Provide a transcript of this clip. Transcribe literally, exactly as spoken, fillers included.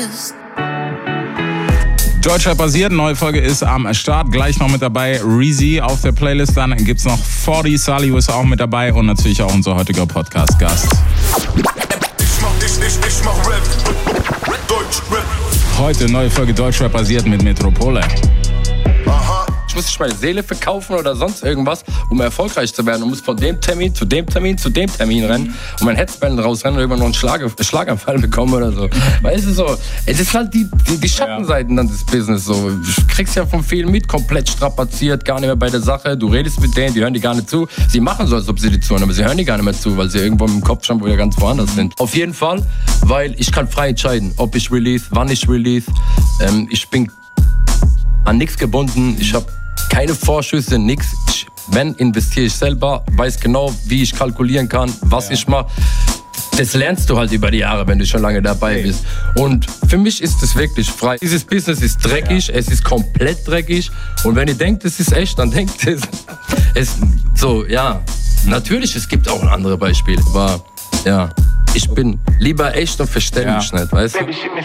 Deutschrap basiert, neue Folge ist am Start. Gleich noch mit dabei Reezy auf der Playlist. Dann gibt's noch forty, Salihu ist auch mit dabei und natürlich auch unser heutiger Podcast-Gast. Ich mach, ich, ich, ich mach Rap. Deutschrap. Heute neue Folge Deutschrap basiert mit Metropole. Aha. Ich muss nicht meine Seele verkaufen oder sonst irgendwas, um erfolgreich zu werden. Und muss von dem Termin zu dem Termin zu dem Termin rennen und mein Headband rausrennen und irgendwann noch einen Schlag, Schlaganfall bekommen oder so. Weißt du so, es ist halt die, die, die Schattenseiten dann des Business so. Du kriegst ja von vielen mit, komplett strapaziert, gar nicht mehr bei der Sache. Du redest mit denen, die hören dir gar nicht zu. Sie machen so, als ob sie dir zuhören, aber sie hören dir gar nicht mehr zu, weil sie irgendwo im Kopf schon wieder ganz woanders sind. Auf jeden Fall, weil ich kann frei entscheiden, ob ich release, wann ich release. Ähm, ich bin an nichts gebunden, ich habe keine Vorschüsse, nix. Ich, wenn, investiere ich selber, weiß genau, wie ich kalkulieren kann, was ja. ich mache. Das lernst du halt über die Jahre, wenn du schon lange dabei okay. bist. Und für mich ist es wirklich frei. Dieses Business ist dreckig, ja. es ist komplett dreckig. Und wenn ihr denkt, es ist echt, dann denkt es, es so, ja. Natürlich, es gibt auch andere Beispiele, aber ja, ich bin lieber echt und verstell mich ja. nicht, weißt du?